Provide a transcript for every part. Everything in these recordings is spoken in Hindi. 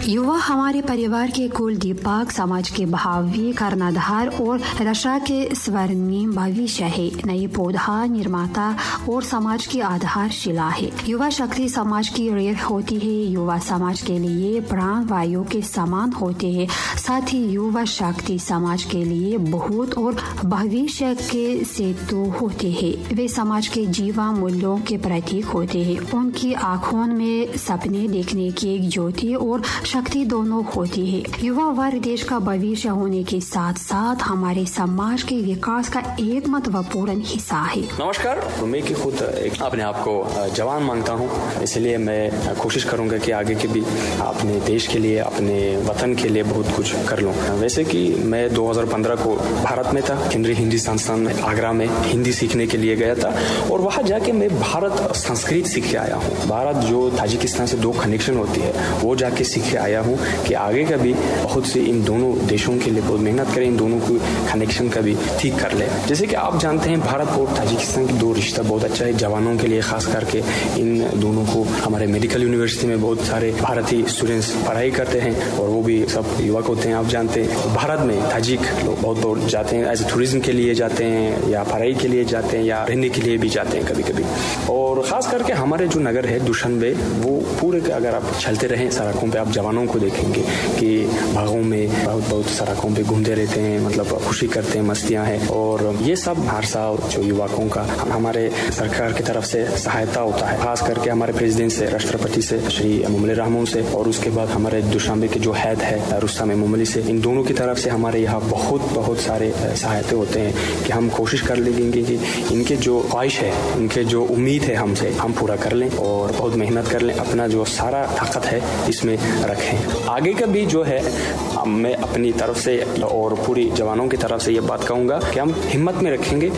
युवा हमारे परिवार के कुल दीपक, समाज के भावी कर्णधार और राष्ट्र के स्वर्णिम भविष्य है। नई पौधा निर्माता और समाज की आधारशिला है। युवा शक्ति समाज की रीढ़ होती है। युवा समाज के लिए प्राण वायु के समान होते हैं। साथ ही युवा शक्ति समाज के लिए बहुत और भविष्य के सेतु होते हैं। वे समाज के जीवन मूल्यों के प्रतीक होते हैं। उनकी आंखों में सपने देखने की एक ज्योति और शक्ति दोनों होती है। युवा वर्ग देश का भविष्य होने के साथ साथ हमारे समाज के विकास का एक महत्वपूर्ण हिस्सा है। नमस्कार, मैं कि खुद अपने आप को जवान मानता हूँ, इसलिए मैं कोशिश करूँगा कि आगे के भी अपने देश के लिए, अपने वतन के लिए बहुत कुछ कर लूँ। वैसे कि मैं 2015 को भारत में था, केंद्रीय हिंदी संस्थान में आगरा में हिंदी सीखने के लिए गया था और वहाँ जाके मैं भारत संस्कृत सीख के आया हूँ। भारत जो ताजिकिस्तान से 2 कनेक्शन होती है वो जाके सीख के आया हूँ कि आगे का भी बहुत से इन दोनों देशों के लिए बहुत मेहनत करें, इन दोनों को कनेक्शन का भी ठीक कर ले। जैसे कि आप जानते हैं भारत और ताजिकिस्तान की 2 रिश्ता बहुत अच्छा है। जवानों के लिए खास करके इन दोनों को हमारे मेडिकल यूनिवर्सिटी में बहुत सारे भारतीय स्टूडेंट्स पढ़ाई करते हैं और वो भी सब युवक होते हैं। आप जानते हैं भारत में ताजिक लोग बहुत जाते हैं, एज टूरिज्म के लिए जाते हैं या पढ़ाई के लिए जाते हैं या रहने के लिए भी जाते हैं कभी कभी। और खास करके हमारे जो नगर है दुशानबे, वो पूरे अगर आप चलते रहें सड़कों पे आप जवानों को देखेंगे कि बागों में बहुत सड़कों पे घूमते रहते हैं, मतलब खुशी करते हैं, मस्तियां हैं। और ये सब हर साल जो युवकों का हमारे सरकार की तरफ से सहायता होता है, खास करके हमारे प्रेसिडेंट से, राष्ट्रपति से श्री मुमले रहमान से और उसके बाद हमारे दुशानबे के जो हेड है रुस्तम मुमली से, इन दोनों की तरफ से हमारे यहाँ बहुत सारे सहायता होते हैं कि हम कोशिश कर लेंगे कि इनके जो ख्वाहिश है, इनके जो उम्मीद है हमसे, हम पूरा कर लें और बहुत मेहनत कर लें, अपना जो सारा ताकत है इसमें रखें। आगे का भी जो है मैं अपनी तरफ से और पूरी जवानों की तरफ से ये बात कहूँगा कि हम हिम्मत में रखेंगे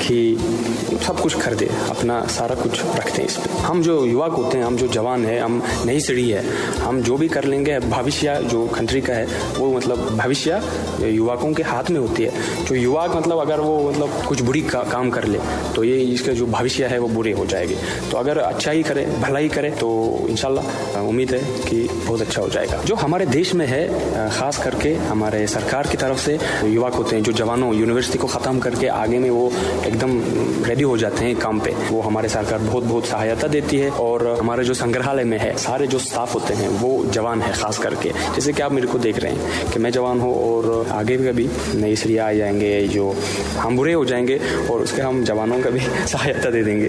कि सब कुछ कर दे, अपना सारा कुछ रखते हैं इस पे। हम जो युवक होते हैं, हम जो जवान है, हम नई सीढ़ी है, हम जो भी कर लेंगे, भविष्य जो कंट्री का है वो मतलब भविष्य युवकों के हाथ में होती है। जो युवक मतलब अगर वो मतलब कुछ बुरी काम कर ले तो ये इसका जो भविष्य है वो बुरे हो जाएगी। तो अगर अच्छा ही करे, भलाई करे तो इंशाल्लाह उम्मीद है कि बहुत अच्छा हो जाएगा। जो हमारे देश में है, खास करके हमारे सरकार की तरफ से युवक होते हैं, जो जवानों यूनिवर्सिटी को ख़त्म करके आगे में वो एकदम रेडी हो जाते हैं काम पे, वो हमारे सरकार बहुत सहायता देती है। और हमारे जो संग्रहालय में है सारे जो स्टाफ होते हैं वो जवान है, खास करके जैसे कि आप मेरे को देख रहे हैं कि मैं जवान हूँ और आगे भी नई सीढ़ी आ जाएंगे, जो हम बुरे हो जाएंगे और उसके हम जवानों का भी सहायता दे देंगे।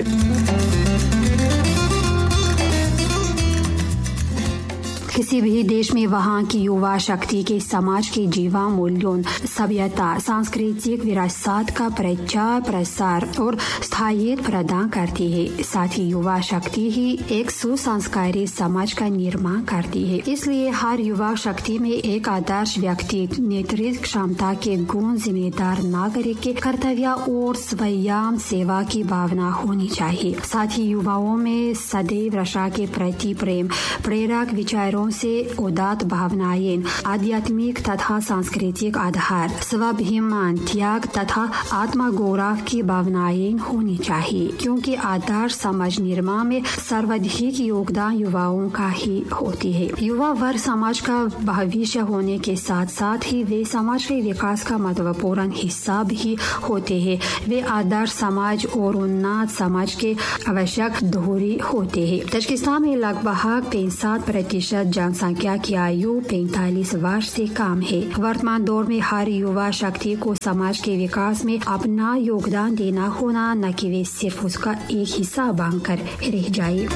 किसी भी देश में वहाँ की युवा शक्ति के समाज के जीवन मूल्यों, सभ्यता, सांस्कृतिक विरासत का प्रचार प्रसार और स्थायित्व प्रदान करती है। साथ ही युवा शक्ति ही एक सुसंस्कारी समाज का निर्माण करती है। इसलिए हर युवा शक्ति में एक आदर्श व्यक्ति, नेतृत्व क्षमता के गुण, जिम्मेदार नागरिक के कर्तव्य और स्वयं सेवा की भावना होनी चाहिए। साथ ही युवाओं में सदैव राष्ट्र के प्रति प्रेम, प्रेरक विचारों से उदात्त भावनाएं, आध्यात्मिक तथा सांस्कृतिक आधार, स्वाभिमान, त्याग तथा आत्मगौरव की भावनाएं होनी चाहिए, क्योंकि आदर्श समाज निर्माण में सर्वाधिक योगदान युवाओं का ही होती है। युवा वर्ग समाज का भविष्य होने के साथ साथ ही वे समाज के विकास का महत्वपूर्ण हिस्सा भी होते हैं। वे आदर्श समाज और उन्नत समाज के आवश्यक धोरी होते हैं। ताजिकिस्तान में लगभग 65% जनसंख्या की आयु 45 वर्ष से कम है। वर्तमान दौर में हर युवा शक्ति को समाज के विकास में अपना योगदान देना होना, न कि वे सिर्फ उसका एक हिस्सा बनकर रह जाए।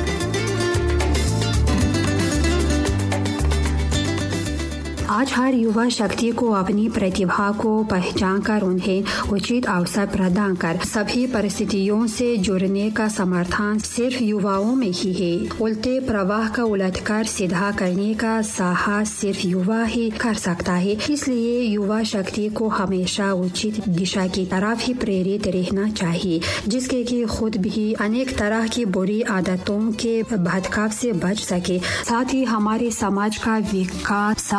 आज हर युवा शक्ति को अपनी प्रतिभा को पहचान कर उन्हें उचित अवसर प्रदान कर सभी परिस्थितियों से जुड़ने का समर्थन सिर्फ युवाओं में ही है। उल्टे प्रवाह का उलटकर सीधा करने का साहस सिर्फ युवा ही कर सकता है। इसलिए युवा शक्ति को हमेशा उचित दिशा की तरफ ही प्रेरित रहना चाहिए, जिसके कि खुद भी अनेक तरह की बुरी आदतों के भटकाव से बच सके। साथ ही हमारे समाज का विकास सफलता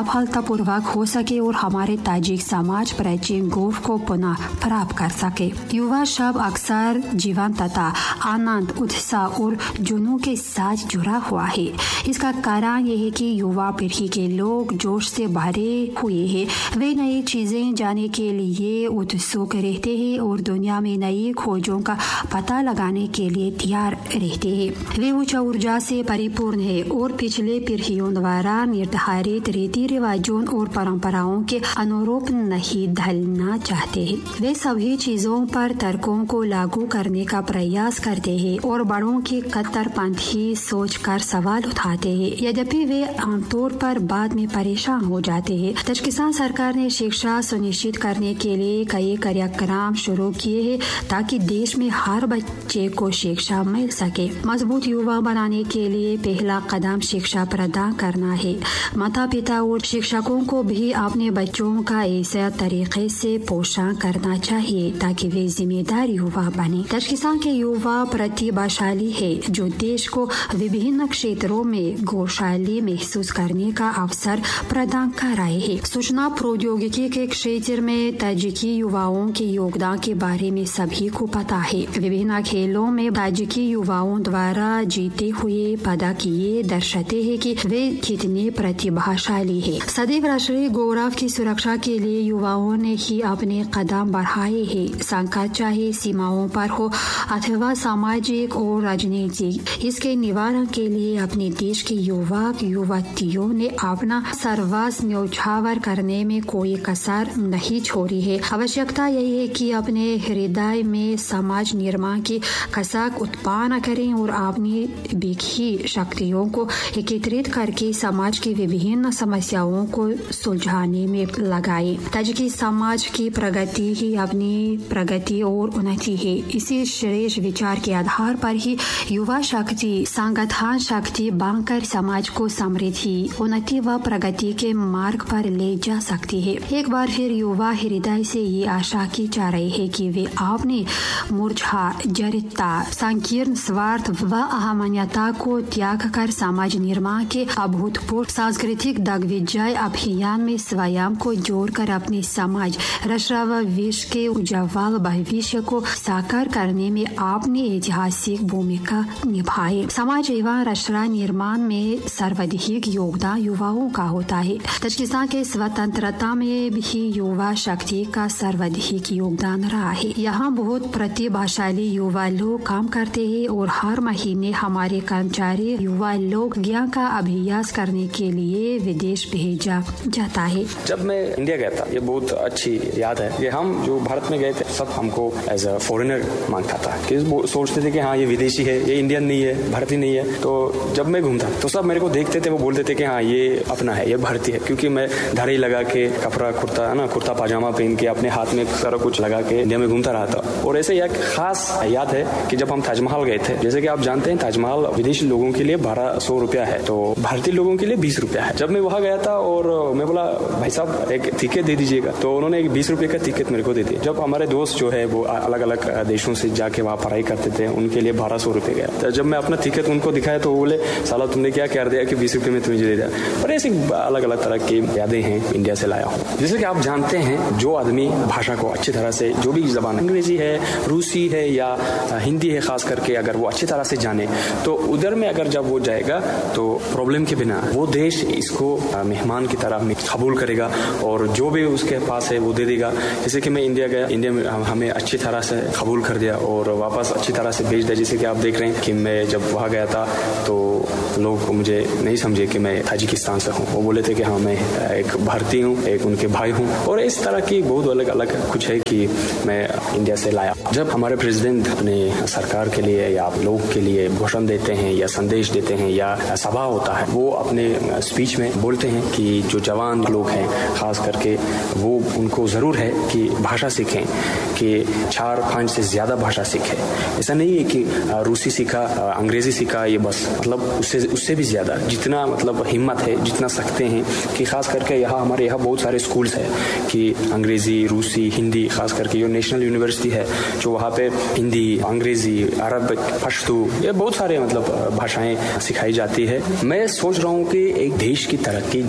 पूर्वक हो सके और हमारे ताजिक समाज प्राचीन गौरव को पुनः प्राप्त कर सके। युवा शब्द अक्सर जीवन तथा आनंद, उत्साह और जुनून के साथ जुड़ा हुआ है। इसका कारण यह है कि युवा पीढ़ी के लोग जोश से भरे हुए हैं। वे नई चीजें जानने के लिए उत्सुक रहते हैं और दुनिया में नई खोजों का पता लगाने के लिए तैयार रहते हैं। वे उच्च ऊर्जा से परिपूर्ण है और पिछले पीढ़ियों द्वारा निर्धारित रीति रिवाजों और परंपराओं के अनुरूप नहीं ढलना चाहते हैं। वे सभी चीजों पर तर्कों को लागू करने का प्रयास करते हैं और बड़ों की कट्टरपंथी सोचकर सवाल उठाते हैं। यद्यपि वे आमतौर पर बाद में परेशान हो जाते हैं। तजाकिस्तान सरकार ने शिक्षा सुनिश्चित करने के लिए कई कार्यक्रम शुरू किए हैं ताकि देश में हर बच्चे को शिक्षा मिल सके। मजबूत युवा बनाने के लिए पहला कदम शिक्षा प्रदान करना है। माता पिता और शिक्षकों को भी अपने बच्चों का ऐसे तरीके से पोषण करना चाहिए ताकि वे जिम्मेदार युवा बने। तजाकिस्तान के युवा प्रतिभाशाली है जो देश को विभिन्न क्षेत्रों में गौरवशाली महसूस करने का अवसर प्रदान कर रहे हैं। सूचना प्रौद्योगिकी के क्षेत्र में ताजिकी युवाओं के योगदान के बारे में सभी को पता है। विभिन्न खेलों में ताजिकी युवाओं द्वारा जीते हुए पदक ये दर्शाते हैं कि वे कितने प्रतिभाशाली है। सदैव राष्ट्रीय गौरव की सुरक्षा के लिए युवाओं ने ही अपने कदम बढ़ाए हैं। संकट चाहे सीमाओं पर हो अथवा सामाजिक और राजनीतिक, इसके निवारण के लिए अपने देश के युवक युवतियों ने अपना सर्वस्व न्यौछावर करने में कोई कसर नहीं छोड़ी है। आवश्यकता यही है कि अपने हृदय में समाज निर्माण की कसक उत्पन्न करें और अपनी बिखरी शक्तियों को एकत्रित करके समाज की विभिन्न समस्याओं को सुलझाने में लगाए। ताजिकी समाज की प्रगति ही अपनी प्रगति और उन्नति है। इसी श्रेष्ठ विचार के आधार पर ही युवा शक्ति संगठन शक्ति बनकर समाज को समृद्धि, उन्नति व प्रगति के मार्ग पर ले जा सकती है। एक बार फिर युवा हृदय से ये आशा की जा रही है कि वे अपनी मूर्छा, जड़ता, संकीर्ण स्वार्थ व अहमियता को त्याग कर समाज निर्माण के अभूतपूर्व सांस्कृतिक दिग्विजय अभियान में स्वयं को जोड़कर अपने समाज, राष्ट्र व विश्व के उज्ज्वल भविष्य को साकार करने में अपनी ऐतिहासिक भूमिका निभाए। समाज एवं राष्ट्र निर्माण में सर्वाधिक योगदान युवाओं का होता है। तजाकिस्तान के स्वतंत्रता में भी युवा शक्ति का सर्वाधिक योगदान रहा है। यहाँ बहुत प्रतिभाशाली युवा लोग काम करते हैं और हर महीने हमारे कर्मचारी युवा लोग ज्ञान का अभ्यास करने के लिए विदेश भेजा जाता है। जब मैं इंडिया गया था, ये बहुत अच्छी याद है कि हम जो भारत में गए थे सब हमको एज अ फॉरेनर मानता था कि सोचते थे कि हाँ ये विदेशी है, ये इंडियन नहीं है, भारतीय नहीं है। तो जब मैं घूमता तो सब मेरे को देखते थे, वो बोलते थे कि हाँ ये अपना है, ये भारतीय है, क्योंकि मैं दाढ़ी लगा के कपड़ा कुर्ता पाजामा पहन के अपने हाथ में सारा कुछ लगा के इंडिया में घूमता रहा था। और ऐसे एक खास याद है कि जब हम ताजमहल गए थे, जैसे कि आप जानते हैं ताजमहल विदेशी लोगों के लिए 1200 रुपया है, तो भारतीय लोगों के लिए 20 रुपया है। जब मैं वहाँ गया था और मैं बोला भाई साहब एक टिकट दे दीजिएगा, तो उन्होंने एक 20 रुपये का टिकट मेरे को दे दिया। जब हमारे दोस्त जो है वो अलग अलग देशों से जाके वहाँ पढ़ाई करते थे, उनके लिए 1200 रुपये गया। तो जब मैं अपना टिकट उनको दिखाया तो वो बोले साला तुमने क्या कर दिया कि 20 रुपये में तुम्हें दे दिया। पर ऐसी अलग अलग तरह की यादें हैं इंडिया से लाया हूँ। जैसे कि आप जानते हैं जो आदमी भाषा को अच्छी तरह से, जो भी जबान अंग्रेजी है, रूसी है या हिंदी है खास करके, अगर वो अच्छी तरह से जाने तो उधर में अगर जब वो जाएगा तो प्रॉब्लम के बिना वो देश इसको मेहमान की तरह कबूल करेगा और जो भी उसके पास है वो दे देगा। जैसे कि मैं इंडिया गया, इंडिया में हमें अच्छी तरह से कबूल कर दिया और वापस अच्छी तरह से भेज दिया। जैसे कि आप देख रहे हैं कि मैं जब वहाँ गया था तो लोग मुझे नहीं समझे कि मैं ताजिकिस्तान से हूँ, वो बोले थे कि हाँ मैं एक भारतीय हूँ, एक उनके भाई हूँ। और इस तरह की बहुत अलग अलग कुछ है कि मैं इंडिया से लाया। जब हमारे प्रेसिडेंट अपने सरकार के लिए या लोग के लिए घोषणा देते हैं या संदेश देते हैं या सभा होता है, वो अपने स्पीच में बोलते हैं कि जो जवान लोग हैं खास करके वो उनको ज़रूर है कि भाषा सीखें, कि 4-5 से ज़्यादा भाषा सीखें। ऐसा नहीं है कि रूसी सीखा, अंग्रेज़ी सीखा, ये बस मतलब उससे भी ज़्यादा जितना मतलब हिम्मत है, जितना सकते हैं कि खास करके यहाँ हमारे यहाँ बहुत सारे स्कूल्स हैं कि अंग्रेज़ी, रूसी, हिंदी, खास करके जो नेशनल यूनिवर्सिटी है जो वहाँ पे हिंदी, अंग्रेज़ी, अरबिक, पश्तो, ये बहुत सारे मतलब भाषाएं सिखाई जाती है। मैं सोच रहा हूँ कि एक देश की तरक्की जब होती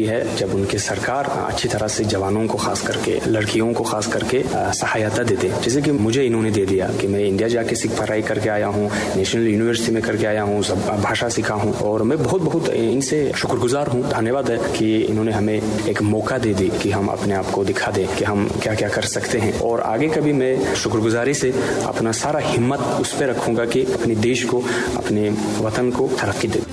होती है जब उनकी सरकार अच्छी तरह से जवानों को, खास करके लड़कियों को खास करके सहायता देते। जैसे कि मुझे इन्होंने दे दिया कि मैं इंडिया जाके पढ़ाई करके आया हूँ, नेशनल यूनिवर्सिटी में करके आया हूँ, सब भाषा सीखा हूँ और मैं बहुत इनसे शुक्रगुजार हूँ। धन्यवाद है कि इन्होंने हमें एक मौका दे दी कि हम अपने आप को दिखा दें कि हम क्या क्या कर सकते हैं। और आगे कभी मैं शुक्रगुजारी से अपना सारा हिम्मत उस पर रखूंगा कि अपने देश को, अपने वतन को तरक्की दे।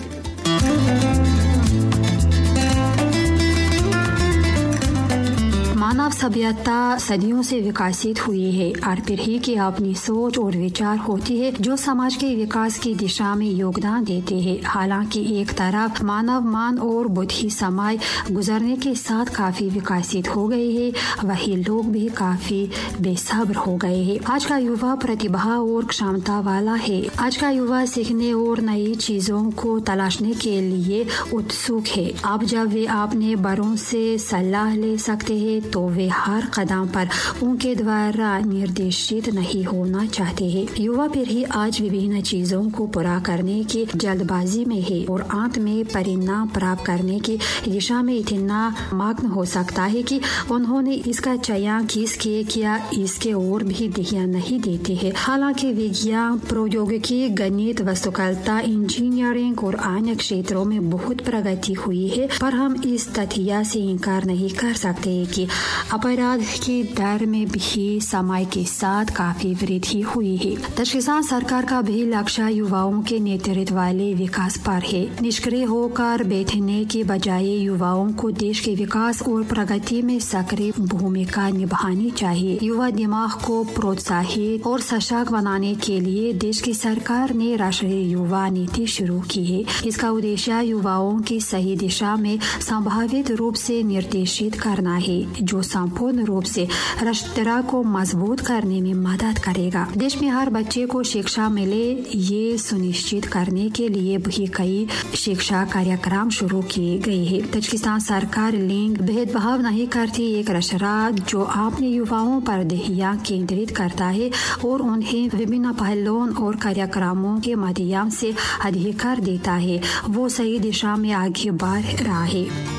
मानव सभ्यता सदियों से विकसित हुई है और फिर ही की अपनी सोच और विचार होती है जो समाज के विकास की दिशा में योगदान देते हैं। हालांकि एक तरफ मानव मान और बुद्धि समय गुजरने के साथ काफी विकसित हो गए हैं, वही लोग भी काफी बेसब्र हो गए हैं। आज का युवा प्रतिभा और क्षमता वाला है। आज का युवा सीखने और नई चीजों को तलाशने के लिए उत्सुक है। अब जब वे अपने बड़ों से सलाह ले सकते हैं तो वे हर कदम पर उनके द्वारा निर्देशित नहीं होना चाहते हैं। युवा पीढ़ी आज विभिन्न चीजों को पूरा करने की जल्दबाजी में है और अंत में परिणाम प्राप्त करने की दिशा में इतना मग्न हो सकता है कि उन्होंने इसका चयन किसके किया इसके और भी ध्यान नहीं देते हैं। हालांकि विज्ञान, प्रौद्योगिकी, गणित, वास्तुकला, इंजीनियरिंग और अन्य क्षेत्रों में बहुत प्रगति हुई है, पर हम इस तथ्य से इनकार नहीं कर सकते कि अपराध की दर में भी समय के साथ काफी वृद्धि हुई है। तजाकिस्तान सरकार का भी लक्ष्य युवाओं के नेतृत्व वाले विकास पर है। निष्क्रिय होकर बैठने के बजाय युवाओं को देश के विकास और प्रगति में सक्रिय भूमिका निभानी चाहिए। युवा दिमाग को प्रोत्साहित और सशक्त बनाने के लिए देश की सरकार ने राष्ट्रीय युवा नीति शुरू की है। इसका उद्देश्य युवाओं की सही दिशा में संभावित रूप से निर्देशित करना है, जो संपूर्ण रूप से राष्ट्र को मजबूत करने में मदद करेगा। देश में हर बच्चे को शिक्षा मिले, ये सुनिश्चित करने के लिए भी कई शिक्षा कार्यक्रम शुरू किए गए हैं। तजाकिस्तान सरकार लिंग भेदभाव नहीं करती, एक राष्ट्र जो अपने युवाओं पर ध्यान केंद्रित करता है और उन्हें विभिन्न पहलों और कार्यक्रमों के माध्यम से अधिकार देता है, वो सही दिशा में आगे बढ़ रहा है।